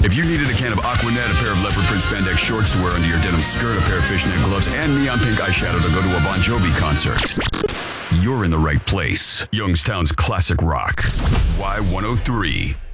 If you needed a can of Aquanet, a pair of leopard print spandex shorts to wear under your denim skirt, a pair of fishnet gloves, and neon pink eyeshadow to go to a Bon Jovi concert, you're in the right place. Youngstown's classic rock. Y103.